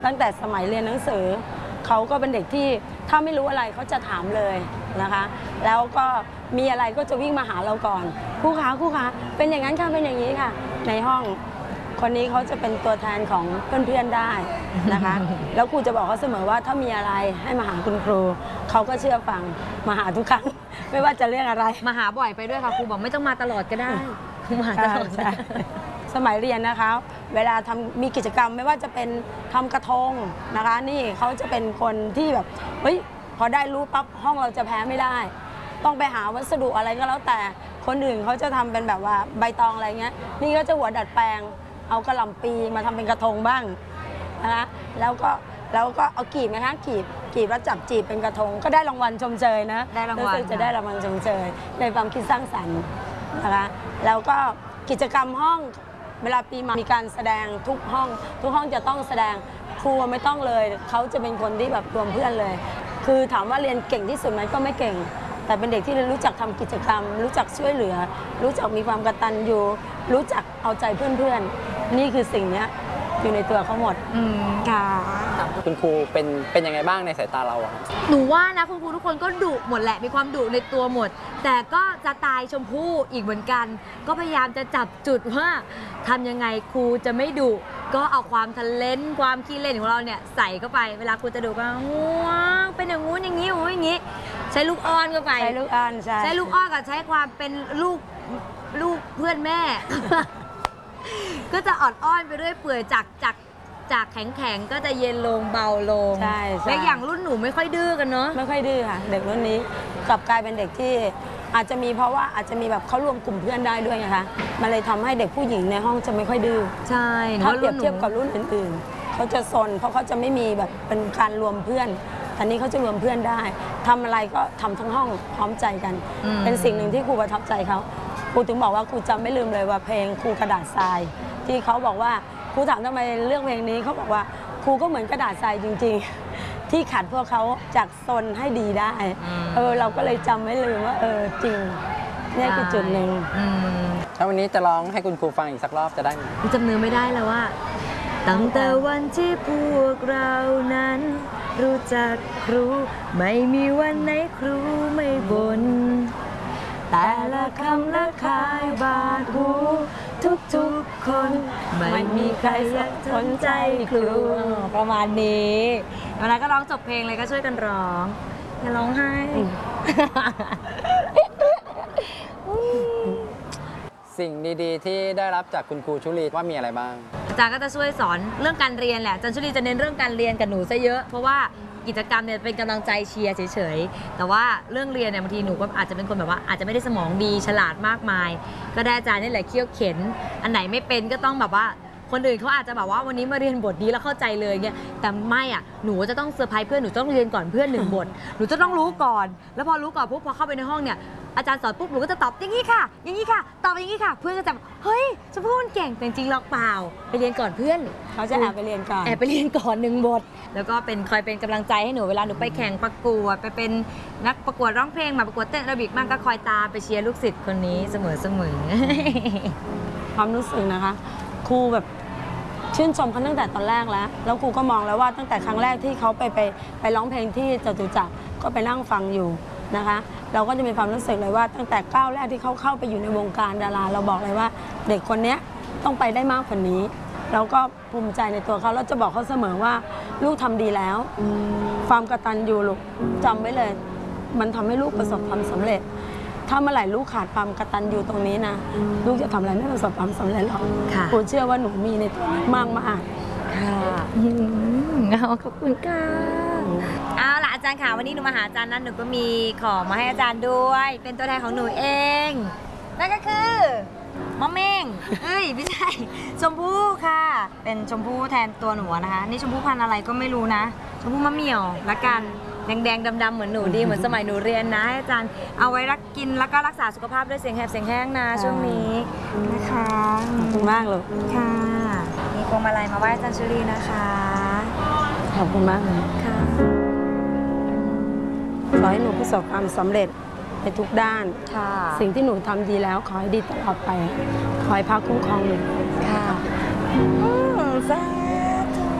ตั้งแต่สมัยเรียนหนังสือเขาก็เป็นเด็กที่ถ้าไม่รู้อะไรเขาจะถามเลยนะคะแล้วก็มีอะไรก็จะวิ่งมาหาเราก่อนครูคะเป็นอย่างนั้นค่ะเป็นอย่างนี้ค่ะในห้องคนนี้เขาจะเป็นตัวแทนของเพื่อนๆได้นะคะแล้วครูจะบอกเขาเสมอว่าถ้ามีอะไรให้มาหาคุณครูเขาก็เชื่อฟังมาหาทุกครั้งไม่ว่าจะเรื่องอะไรมาหาบ่อยไปด้วยค่ะครูบอกไม่ต้องมาตลอดก็ได้มาตลอดสมัยเรียนนะคะเวลามีกิจกรรมไม่ว่าจะเป็นทำกระทงนะคะนี่เขาจะเป็นคนที่แบบเฮ้ยพอได้รู้ปั๊บห้องเราจะแพ้ไม่ได้ต้องไปหาวัสดุอะไรก็แล้วแต่คนอื่นเขาจะทำเป็นแบบว่าใบตองอะไรเงี้ยนี่ก็จะหัวดัดแปลงเอากระหล่ำปีมาทำเป็นกระทงบ้างนะคะแล้วก็เอากีบนะคะกีบแล้วจับจีบเป็นกระทงก็ได้รางวัลชมเชยนะได้รางวัลจะได้รางวัลชมเชยในความคิดสร้างสรรค์นะคะแล้วก็กิจกรรมห้องเวลาปีใหม่มีการแสดงทุกห้องจะต้องแสดงครูไม่ต้องเลยเขาจะเป็นคนที่แบบรวมเพื่อนเลยคือถามว่าเรียนเก่งที่สุดไหมก็ไม่เก่งแต่เป็นเด็กที่รู้จักทำกิจกรรมรู้จักช่วยเหลือรู้จักมีความกตัญญูรู้จักเอาใจเพื่อนๆนี่คือสิ่งนี้อยู่ในตัวเขาหมดค่ะคุณครูเป็นยังไงบ้างในสายตาเราอะหนูว่านะคุณครูทุกคนก็ดุหมดแหละมีความดุในตัวหมดแต่ก็จะตายชมพู่อีกเหมือนกันก็พยายามจะจับจุดว่าทำยังไงครูจะไม่ดุก็เอาความทะเลนความขี้เล่นของเราเนี่ยใส่เข้าไปเวลาครูจะดุก็ว้าวเป็นอย่างงู้นอย่างนี้โอ้ยอย่างนี้ใช้ลูกอ้อนเข้าไปใช้ลูกอ้อนใช้ลูกอ้อนกับใช้ความเป็นลูกเพื่อนแม่ ก็จะออดอ้อนไปเรื่อยเปื่อยจากแข็งก็จะเย็นลงเบาลงใช่และอย่างรุ่นหนูไม่ค่อยดื้อกันเนาะไม่ค่อยดื้อค่ะเด็กรุ่นนี้กลับกลายเป็นเด็กที่อาจจะมีเพราะว่าอาจจะมีแบบเขารวมกลุ่มเพื่อนได้ด้วยนะคะมันเลยทำให้เด็กผู้หญิงในห้องจะไม่ค่อยดื้อใช่ถ้าเปรียบเทียบกับรุ่นอื่นๆเขาจะซนเพราะเขาจะไม่มีแบบเป็นการรวมเพื่อนแต่นี้เขาจะรวมเพื่อนได้ทำอะไรก็ทำทั้งห้องพร้อมใจกันเป็นสิ่งหนึ่งที่ครูประทับใจเขาครูถึงบอกว่าครูจำไม่ลืมเลยว่าเพลงครูกระดาษทรายที่เขาบอกว่าครูถามทำไมเลือกเพลงนี้เขาบอกว่าครูก็เหมือนกระดาษทรายจริงๆที่ขัดพวกเขาจากซนให้ดีได้เราก็เลยจำไม่ลืมว่าจริงนี่คือจุดหนึ่งถ้าวันนี้จะร้องให้คุณครูฟังอีกสักรอบจะได้ไหมจำเนื้อไม่ได้แล้วว่าตั้งแต่วันที่พวกเรานั้นรู้จักครูไม่มีวันไหนครูไม่บ่นแต่ละคำละคายบาดหูทุกๆคนไม่มีใครสนใจครูประมาณนี้เวลาก็ร้องจบเพลงเลยก็ช่วยกันร้องอย่าร้องไห้สิ่งดีๆที่ได้รับจากคุณครูชุลีว่ามีอะไรบ้างอาจารย์ก็จะช่วยสอนเรื่องการเรียนแหละอาจารย์ชุลีจะเน้นเรื่องการเรียนกับหนูซะเยอะเพราะว่ากิจกรรมเนี่ยเป็นกำลังใจเชียร์เฉยๆแต่ว่าเรื่องเรียนเนี่ยบางทีหนูก็อาจจะเป็นคนแบบว่าอาจจะไม่ได้สมองดีฉลาดมากมายก็ได้อาจารย์นี่แหละเคี่ยวเข็นอันไหนไม่เป็นก็ต้องแบบว่าคนอื่นเขาอาจจะแบบว่าวันนี้มาเรียนบทนี้แล้วเข้าใจเลยเงี้ยแต่ไม่อ่ะหนูจะต้องเซอร์ไพรส์เพื่อนหนูต้องเรียนก่อนเพื่อน1 บทหนูจะต้องรู้ก่อนแล้วพอรู้ก่อนปุ๊บพอเข้าไปในห้องเนี่ยอาจารย์สอนปุ๊บหนูก็จะตอบอย่างนี้ค่ะอย่างนี้ค่ะตอบอย่างนี้ค่ะเพื่อนก็จะเฮ้ยชมพู่มันเก่งแต่จริงๆหรอกเปล่าไปเรียนก่อนเพื่อนเขาจะแอบไปเรียนก่อน 1 บทแล้วก็เป็นคอยเป็นกำลังใจให้หนูเวลาหนูไปแข่งประกวดไปเป็นนักประกวดร้องเพลงมาประกวดเต้นแอโรบิกบ้างก็คอยตามไปเชียร์ลูกศิษย์คนนี้เสมอความรู้สึกนะคะครูแบบชื่นชมเขาตั้งแต่ตอนแรกแล้วครูก็มองแล้วว่าตั้งแต่ครั้งแรกที่เขาไปร้องเพลงที่จตุจักรก็ไปนั่งฟังอยู่นะคะเราก็จะมีความรู้สึกเลยว่าตั้งแต่ก้าวแรกที่เขาเข้าไปอยู่ในวงการดาราเราบอกเลยว่าเด็กคนนี้ต้องไปได้มากกว่านี้เราก็ภูมิใจในตัวเขาแล้วจะบอกเขาเสมอว่าลูกทำดีแล้วความกตัญญูลูกจำไว้เลยมันทำให้ลูกประสบความสำเร็จถ้าเมื่อไหร่ลูกขาดความกตัญญูตรงนี้นะลูกจะทำอะไรไม่ประสบความสำเร็จหรอกครูเชื่อว่าหนูมีในตัวมากค่ะขอบคุณค่ะเอาล่ะอาจารย์ค่ะวันนี้หนูมาหาอาจารย์นั้นหนูก็มีของมาให้อาจารย์ด้วยเป็นตัวแทนของหนูเองนั่นก็คือมะเม่งไม่ใช่ชมพู่ค่ะเป็นชมพู่แทนตัวหนูนะคะนี่ชมพู่พันธุ์อะไรก็ไม่รู้นะชมพู่มะเหมี่ยวละกันแดงๆดำๆเหมือนหนูดีเหมือนสมัยหนูเรียนนะให้อาจารย์เอาไว้รักกินแล้วก็รักษาสุขภาพด้วยเสียงแหบเสียงแห้งนะช่วงนี้นะคะขอบคุณมากเลยค่ะมีพวงมาลัยมาไหว้อาจารย์ชุลีนะคะขอบคุณมากเลยค่ะขอให้หนูประสบความสำเร็จในทุกด้านสิ่งที่หนูทำดีแล้วขอให้ดีตลอดไปขอให้พระคุ้มครองหนูค่ะ